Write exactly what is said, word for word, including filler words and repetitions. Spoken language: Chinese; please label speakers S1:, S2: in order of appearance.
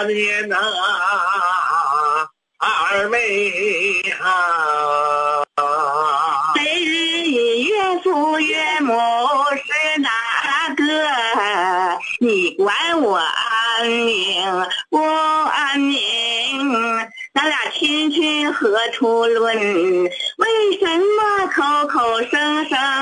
S1: 年呐，二妹啊，
S2: 白日岳父岳母是哪个？你管我安宁不安宁？咱俩亲亲何处论？为什么口口声声